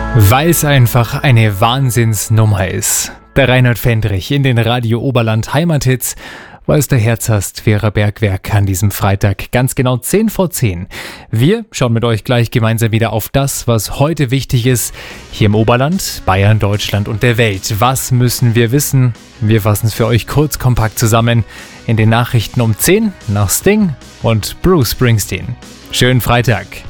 Weil es einfach eine Wahnsinnsnummer ist. Der Reinhard Fendrich in den Radio Oberland Heimathits, weil es der Herz hast, Vera Bergwerk an diesem Freitag, ganz genau 10 vor 10. Wir schauen mit euch gleich gemeinsam wieder auf das, was heute wichtig ist, hier im Oberland, Bayern, Deutschland und der Welt. Was müssen wir wissen? Wir fassen es für euch kurz kompakt zusammen in den Nachrichten um 10 nach Sting und Bruce Springsteen. Schönen Freitag.